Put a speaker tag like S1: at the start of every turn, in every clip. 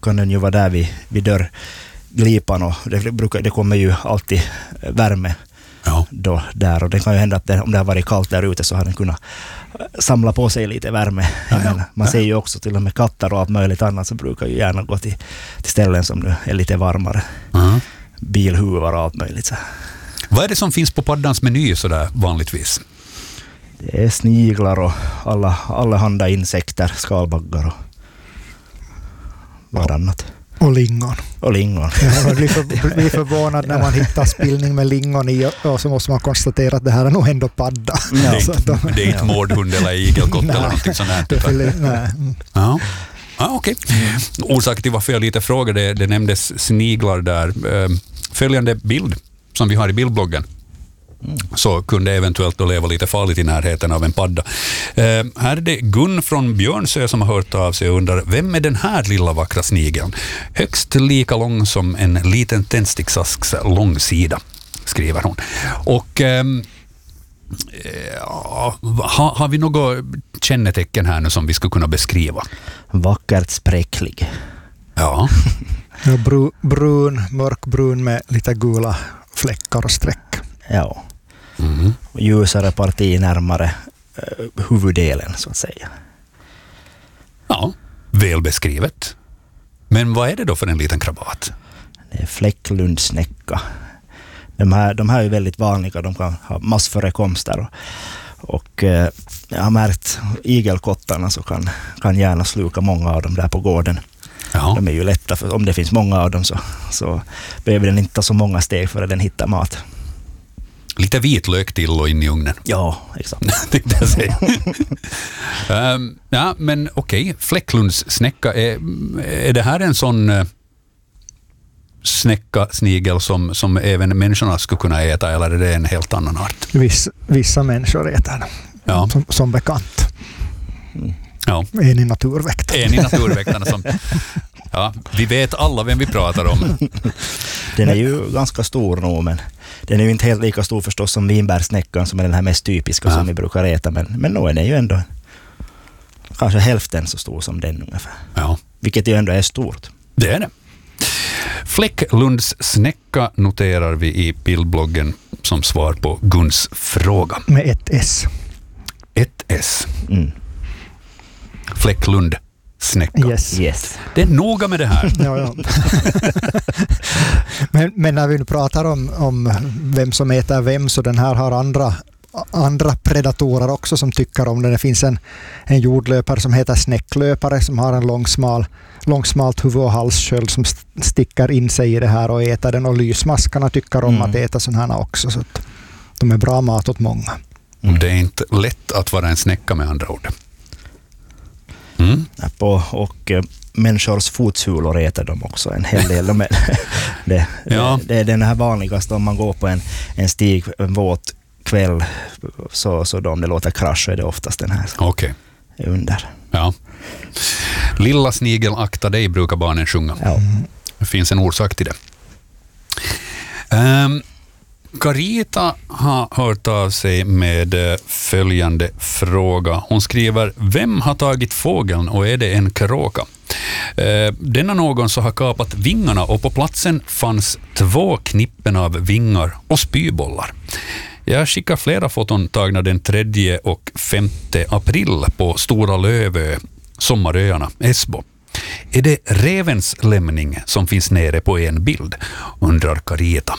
S1: kan den ju vara där vid dörrglipan, och det kommer ju alltid värme då där, och det kan ju hända att om det har varit kallt där ute så har den kunnat samla på sig lite värme. Man ser ju också till och med katter och allt möjligt annat så brukar ju gärna gå till ställen som nu är lite varmare. Bilhuvar och allt möjligt. Så.
S2: Vad är det som finns på paddans meny så där vanligtvis?
S1: Det är sniglar och alla handa insekter, skalbaggar och varannat.
S3: Och lingon. Jag blir förvånad när man hittar spillning med lingon i, och så måste man konstatera att det här är nog ändå padda.
S2: Det är inte mårdhund eller igelkott eller någonting sånt här. Okej. Orsak till varför jag lite frågade, det nämndes sniglar där. Följande bild som vi har i bildbloggen. Så kunde eventuellt då leva lite farligt i närheten av en padda. Här är det Gun från Björnsö som har hört av sig och undrar, vem är den här lilla vackra snigeln? Högst lika lång som en liten tändsticksasks långsida, skriver hon. Och har vi något kännetecken här nu som vi skulle kunna beskriva?
S1: Vackert spräcklig.
S2: Ja.
S3: Mörkbrun med lite gula fläckar och streck.
S1: Ja. Ljusare parti närmare huvuddelen så att säga.
S2: Ja, väl beskrivet. Men vad är det då för en liten krabat?
S1: Det är fläcklundsnäcka. De här är väldigt vanliga, de kan ha massförekomster och jag har märkt igelkottarna så kan gärna sluka många av dem där på gården.
S2: Ja.
S1: De är ju lätta, för om det finns många av dem så behöver den inte ta så många steg för att den hittar mat.
S2: Lite vitlök till och in i ugnen.
S1: Ja, exakt.
S2: Det jag säger. Ja, men okej. Fläcklundssnäcka, är det här en sån snigel som även människorna skulle kunna äta, eller är det en helt annan art?
S3: Vissa människor äter den, som bekant.
S2: Ja.
S3: En i naturväktarna
S2: som... Ja, vi vet alla vem vi pratar om.
S1: Den är ju ganska stor nu, men den är ju inte helt lika stor förstås som vinbärsnäckan som är den här mest typiska som vi brukar äta, men nu är den ju ändå kanske hälften så stor som den ungefär. Ja. Vilket ju ändå är stort.
S2: Det är det. Fläcklundssnäcka noterar vi i bildbloggen som svar på Guns fråga.
S3: Med ett S.
S2: Ett S. Fläcklundsnäcka.
S3: Yes.
S2: Det är noga med det här.
S3: Ja. men när vi nu pratar om vem som äter vem, så den här har andra predatorer också som tycker om den. Det finns en jordlöpare som heter snäcklöpare som har en långsmalt huvud- och halssköld som stickar in sig i det här och äter den, och lysmaskarna tycker om att äta sådana här också, så att de är bra mat åt många.
S2: Det är inte lätt att vara en snäcka med andra ord.
S1: Och människors fotsulor äter de också en hel del. Det är den här vanligaste om man går på en stig en våt kväll, så om det låter krasch är det oftast den här under. Ja.
S2: Lilla snigel, akta dig, brukar barnen sjunga. Ja. Det finns en orsak till det. Carita har hört av sig med följande fråga. Hon skriver, vem har tagit fågeln och är det en kråka? Denna någon så har kapat vingarna och på platsen fanns 2 knippen av vingar och spybollar. Jag skickar flera foton tagna den 3 och 5 april på Stora Lövö, Sommaröarna, Esbo. Är det revens lämning som finns nere på en bild? Undrar Carita.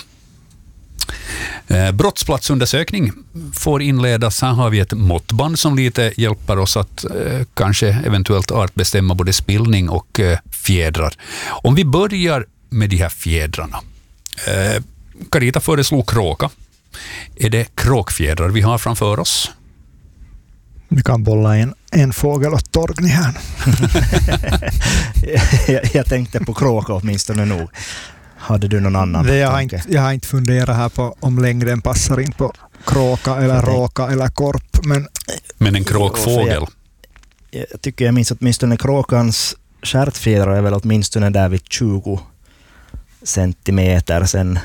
S2: Brottsplatsundersökning får inledas. Här har vi ett måttband som lite hjälper oss att kanske eventuellt artbestämma både spillning och fjädrar. Om vi börjar med de här fjädrarna. Carita föreslog kråka. Är det kråkfjädrar vi har framför oss?
S3: Vi kan bolla en fågel åt Torgny här.
S1: jag tänkte på kråka åtminstone nog. Hade du någon annan?
S3: Jag har inte funderat här på om längden passar in på kråka eller råka eller korp.
S2: Men en kråkfågel?
S1: Jag tycker jag minns åtminstone kråkans stjärtfjädrar är väl åtminstone där vid 20 centimeter. Sen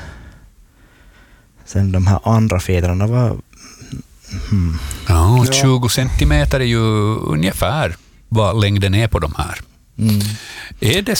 S1: de här andra fjädrarna var...
S2: Ja, 20 centimeter är ju ungefär vad längden är på de här. Är det